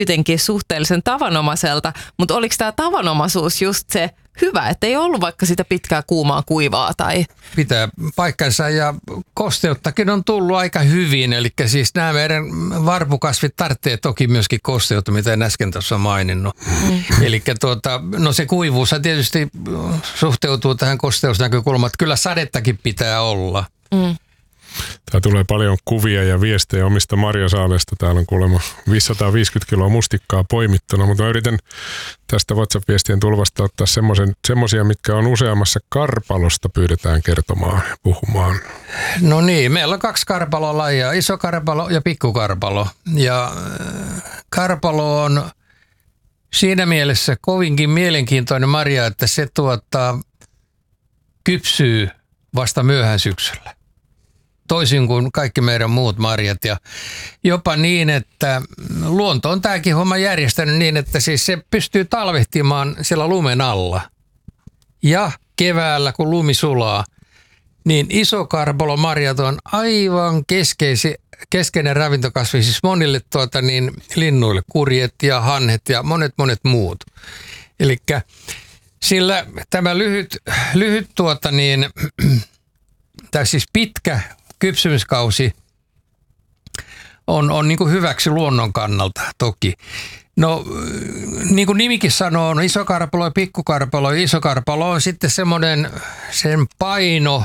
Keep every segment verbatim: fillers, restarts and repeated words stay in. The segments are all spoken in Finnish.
kuitenkin suhteellisen tavanomaiselta, mutta oliko tämä tavanomaisuus just se hyvä, että ei ollut vaikka sitä pitkää kuumaa kuivaa tai... Pitää paikkansa ja kosteuttakin on tullut aika hyvin, eli siis nämä meidän varpukasvit tarvitsee toki myöskin kosteutta, mitä en äsken tuossa maininnut. Mm. Eli tuota, no se kuivuus tietysti suhteutuu tähän kosteusnäkökulmaan, että kyllä sadettakin pitää olla. Mm. Tää tulee paljon kuvia ja viestejä omista marjasaaleista. Täällä on kuulemma viisisataaviisikymmentä kiloa mustikkaa poimittuna, mutta mä yritän tästä WhatsApp-viestien tulvasta ottaa semmoisia, mitkä on useammassa karpalosta pyydetään kertomaan ja puhumaan. No niin, meillä on kaksi karpalolajia, iso karpalo ja pikkukarpalo. Ja karpalo on siinä mielessä kovinkin mielenkiintoinen marja, että se tuottaa, kypsyy vasta myöhään syksyllä. Toisin kuin kaikki meidän muut marjat ja jopa niin, että luonto on tämäkin homma järjestänyt niin, että siis se pystyy talvehtimaan siellä lumen alla. Ja keväällä, kun lumi sulaa, niin isokarpalomarjat on aivan keskeisi, keskeinen ravintokasvi siis monille tuota niin, linnuille, kurjet ja hanhet ja monet monet muut. Elikkä sillä tämä lyhyt, lyhyt tuota niin, tai siis pitkä kypsymiskausi on, on niin kuin hyväksi luonnon kannalta toki. No niin kuin nimikin sanoo, on isokarpalo ja pikkukarpalo. Isokarpalo on sitten semmoinen, sen paino,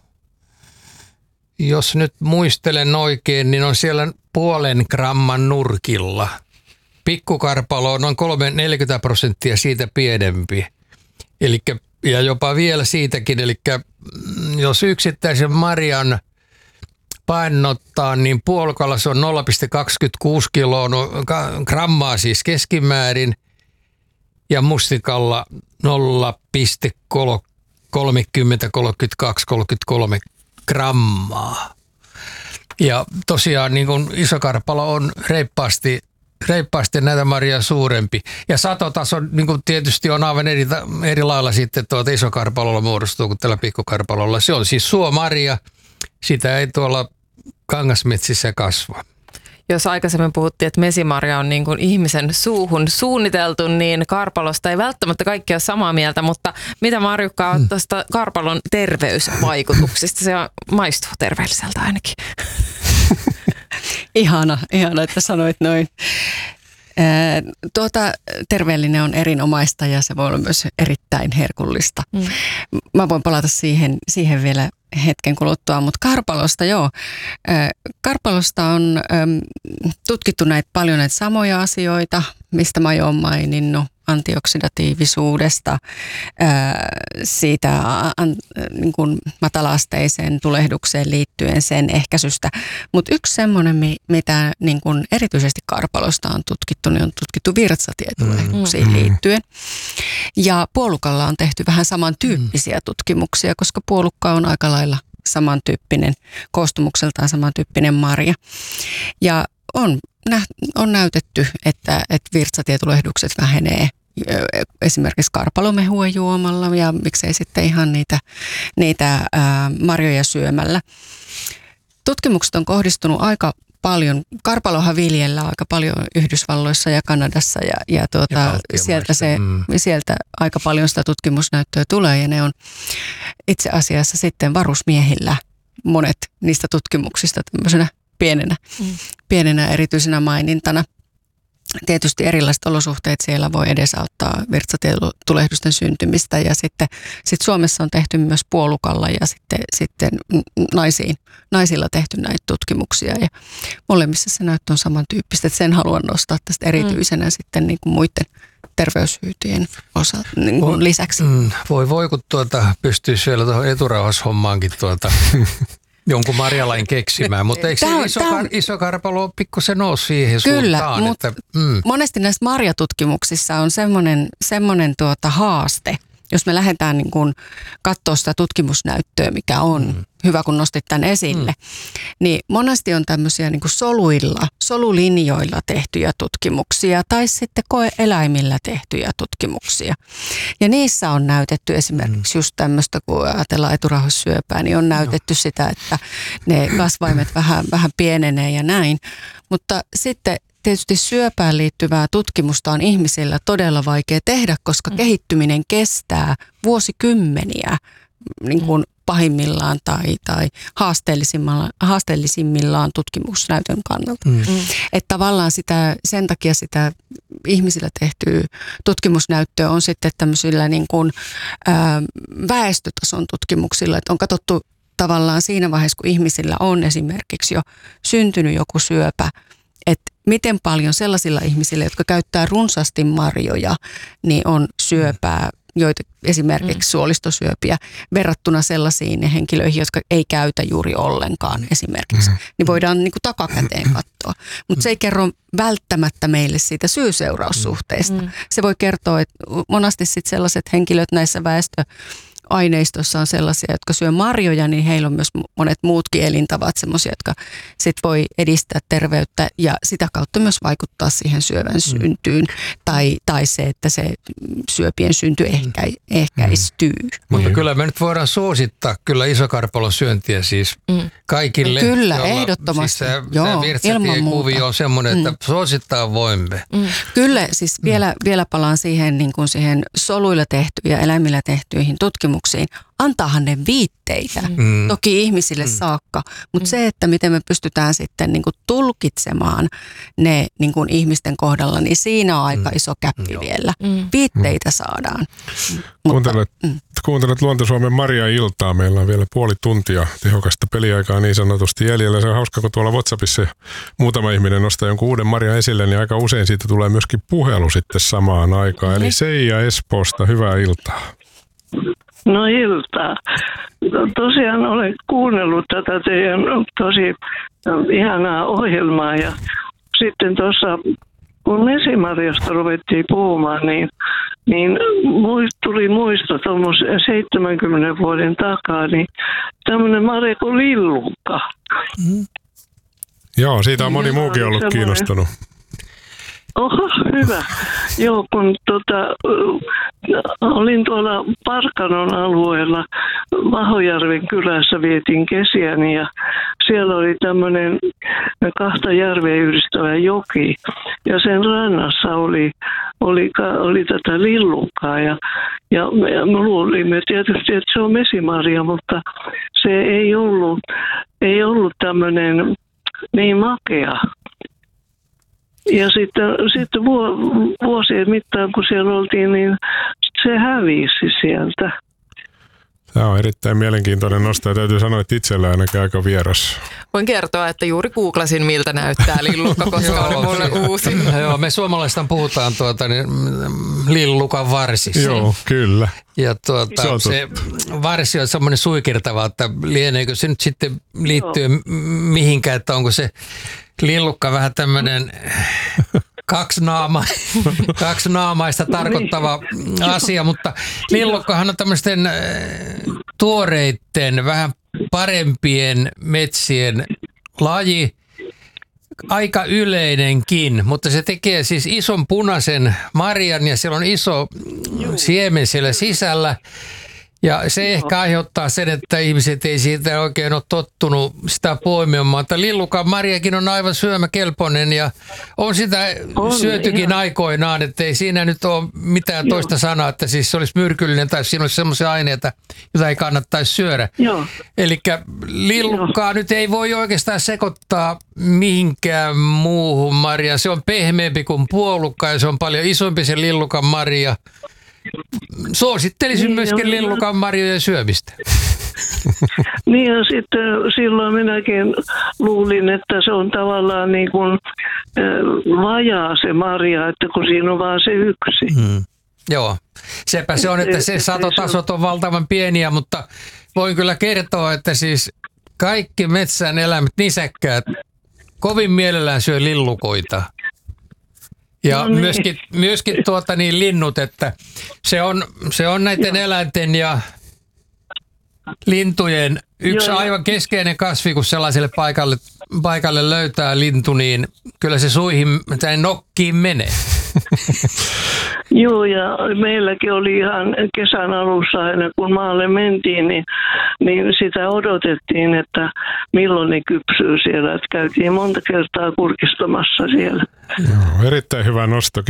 jos nyt muistelen oikein, niin on siellä puolen gramman nurkilla. Pikkukarpalo on noin kolmekymmentä neljäkymmentä prosenttia siitä pienempi. Elikkä, ja jopa vielä siitäkin, eli jos yksittäisen marjan painottaa, niin puolukalla se on nolla pilkku kaksikymmentäkuusi kiloa, no, grammaa siis keskimäärin, ja mustikalla nolla pilkku kolmekymmentä, kolmekymmentäkaksi, kolmekymmentäkolme grammaa. Ja tosiaan niin kuin isokarpalo on reippaasti, reippaasti näitä marjaa suurempi. Ja satotaso niin kuin tietysti on aivan eri, eri lailla sitten tuota isokarpalolla muodostuu kuin tällä pikkukarpalolla. Se on siis suomarja. Sitä ei tuolla kangasmetsissä kasva. Jos aikaisemmin puhuttiin, että mesimarja on niin kuin ihmisen suuhun suunniteltu, niin karpalosta ei välttämättä kaikki ole samaa mieltä, mutta mitä Marjukka on tuosta karpalon terveysvaikutuksista? Se maistuu terveelliseltä ainakin. Ihana, ihana, että sanoit noin. Tuota, terveellinen on erinomaista ja se voi olla myös erittäin herkullista. Mm. Mä voin palata siihen, siihen vielä hetken kuluttua, mutta karpalosta joo. Karpalosta on tutkittu näitä paljon näitä samoja asioita, mistä mä jo oon maininnut, antioksidatiivisuudesta, siitä niin kuin matala-asteiseen tulehdukseen liittyen sen ehkäisystä. Mutta yksi semmoinen, mitä niin kuin erityisesti karpalosta on tutkittu, niin on tutkittu virtsatietulehduksiin mm. liittyen. Ja puolukalla on tehty vähän samantyyppisiä tutkimuksia, koska puolukka on aika lailla samantyyppinen, koostumukseltaan samantyyppinen marja. Ja on, on näytetty, että, että virtsatietulehdukset vähenee esimerkiksi karpalomehua juomalla ja miksei sitten ihan niitä, niitä ää, marjoja syömällä. Tutkimukset on kohdistunut aika paljon. Karpalohan viljellään aika paljon Yhdysvalloissa ja Kanadassa ja, ja, tuota, ja sieltä, se, mm. sieltä aika paljon sitä tutkimusnäyttöä tulee ja ne on itse asiassa sitten varusmiehillä monet niistä tutkimuksista tämmöisenä pienenä, mm. pienenä erityisenä mainintana. Tietysti erilaiset olosuhteet siellä voi edesauttaa virtsatietulehdusten syntymistä ja sitten sit Suomessa on tehty myös puolukalla ja sitten, sitten naisiin, naisilla tehty näitä tutkimuksia ja molemmissa se näyttö on samantyyppistä, että sen haluan nostaa tästä erityisenä mm. sitten niin kuin muiden terveyshyötyjen osalta niin kuin lisäksi. Mm, voi voi, kun tuota, pystyisi vielä tuohon eturauhashommaankin tuota... jonkun marjalain keksimään, mutta eikö se iso, kar, iso karpalo pikkusen ole siihen kyllä, suuntaan? Mutta että, mm. monesti näissä marjatutkimuksissa on semmoinen, semmoinen tuota haaste, jos me lähdetään niin kuin katsoa sitä tutkimusnäyttöä, mikä on mm. hyvä, kun nostit tämän esille, mm. niin monesti on tämmöisiä niin kuin soluilla, solulinjoilla tehtyjä tutkimuksia tai sitten koe-eläimillä tehtyjä tutkimuksia. Ja niissä on näytetty esimerkiksi mm. just tämmöistä, kun ajatellaan eturauhassyöpää, niin on näytetty no. sitä, että ne kasvaimet vähän, vähän pienenee ja näin. Mutta sitten tietysti syöpään liittyvää tutkimusta on ihmisillä todella vaikea tehdä, koska mm. kehittyminen kestää vuosikymmeniä niin kuin pahimmillaan tai, tai haasteellisimmillaan, haasteellisimmillaan tutkimusnäytön kannalta. Mm. Että tavallaan sitä, sen takia sitä ihmisillä tehtyä tutkimusnäyttöä on sitten tämmöisillä niin kuin, ää, väestötason tutkimuksilla, että on katsottu tavallaan siinä vaiheessa, kun ihmisillä on esimerkiksi jo syntynyt joku syöpä, että miten paljon sellaisilla ihmisillä, jotka käyttää runsaasti marjoja, niin on syöpää, joita esimerkiksi mm. suolistosyöpiä, verrattuna sellaisiin henkilöihin, jotka ei käytä juuri ollenkaan esimerkiksi. Mm. Niin voidaan niin kuin takakäteen katsoa. Mutta se ei kerro välttämättä meille siitä syy-seuraussuhteesta. Mm. Se voi kertoa, että monasti sit sellaiset henkilöt näissä väestö aineistossa on sellaisia, jotka syö marjoja, niin heillä on myös monet muutkin elintavat semmoisia, jotka sit voi edistää terveyttä ja sitä kautta myös vaikuttaa siihen syövän syntyyn tai, tai se, että se syöpien synty ehkä, ehkäistyy. Mm. Mutta kyllä me nyt voidaan suosittaa kyllä isokarpalon syöntiä siis mm. kaikille. Kyllä, ehdottomasti. Siis Joo, ilman muuta. On semmoinen, että mm. suosittaa voimme. Mm. Kyllä, siis mm. vielä, vielä palaan siihen, niin kuin siihen soluilla tehtyihin ja eläimillä tehtyihin tutkimuksiin. Antaahan ne viitteitä, mm. toki ihmisille mm. saakka, mutta mm. se, että miten me pystytään sitten niin kuin tulkitsemaan ne niin kuin ihmisten kohdalla, niin siinä on aika iso käppi mm. vielä. Mm. Viitteitä mm. saadaan. Kuuntelet, mm. kuuntelet Luonto-Suomen Maria-iltaa. Meillä on vielä puoli tuntia tehokasta peliaikaa niin sanotusti jäljellä. Se on hauska, kun tuolla WhatsAppissa muutama ihminen nostaa jonkun uuden Maria esille, niin aika usein siitä tulee myöskin puhelu sitten samaan aikaan. Eli Seija Espoosta, hyvää iltaa. No iltaa. Tosiaan olen kuunnellut tätä teidän tosi ihanaa ohjelmaa ja sitten tuossa kun Mesimarjasta ruvettiin puhumaan, niin, niin tuli muisto tuommoisen seitsemänkymmenen vuoden takaa, niin tämmöinen marja kuin lillukka. Mm. Joo, siitä on moni ja muukin ollut semmoinen kiinnostunut. Oho, hyvä. Joo, kun tota, olin tuolla Parkanon alueella Vahojärven kylässä, vietin kesiäni ja siellä oli tämmöinen kahta järveä yhdistävä joki ja sen rannassa oli, oli, oli tätä lillukkaa ja, ja me, me luulimme tietysti, että se on mesimarja, mutta se ei ollut, ei ollut tämmöinen niin makea. Ja sitten, sitten vuosien mittaan, kun siellä oltiin, niin se hävisi sieltä. Tämä on erittäin mielenkiintoinen nosto ja täytyy sanoa, että itsellä ainakin aika vieras. Voin kertoa, että juuri googlasin, miltä näyttää lillukka, koska oli mulle uusi. Joo, me suomalaistaan puhutaan tuota, niin, lillukan varsista. Joo, kyllä. Ja tuota, se, se varsi on semmoinen suikirtava, että lieneekö se nyt sitten liittyy mihinkään, että onko se lillukka vähän tämmöinen kaksinaama, kaksinaamaista tarkoittava asia, mutta lillukkahan on tämmöisten tuoreitten, vähän parempien metsien laji, aika yleinenkin, mutta se tekee siis ison punaisen marjan ja siellä on iso siemen siellä sisällä. Ja se ehkä aiheuttaa sen, että ihmiset ei siitä oikein ole tottunut sitä poimimaan. Mutta lillukan marjakin on aivan syömäkelpoinen ja on sitä on, syötykin ihan aikoinaan, että ei siinä nyt ole mitään Joo. toista sanaa, että siis se olisi myrkyllinen tai siinä olisi semmoisia aineita, joita ei kannattaisi syödä. Eli lillukkaa Joo. nyt ei voi oikeastaan sekoittaa mihinkään muuhun marjaan. Se on pehmeämpi kuin puolukka ja se on paljon isompi se lillukan marja. Suosittelisin niin, myöskin lillukan marjojen syömistä. Niin ja sitten silloin minäkin luulin, että se on tavallaan niin kuin vajaa se marja, että kun siinä on vaan se yksi. Hmm. Joo, sepä se on, että se satotasot on valtavan pieniä, mutta voin kyllä kertoa, että siis kaikki metsän eläimet, nisäkkäät, kovin mielellään syö lillukoita. Ja no niin. myöskin, myöskin tuota niin linnut, että se on, se on näiden Joo. eläinten ja lintujen yksi Joo. aivan keskeinen kasvi, kun sellaiselle paikalle, paikalle löytää lintu, niin kyllä se suihin tai nokkiin menee. Joo, ja meilläkin oli ihan kesän alussa aina, kun maalle mentiin, niin, niin sitä odotettiin, että milloin ne kypsyy siellä. Että käytiin monta kertaa kurkistamassa siellä. Joo, erittäin hyvä nosto.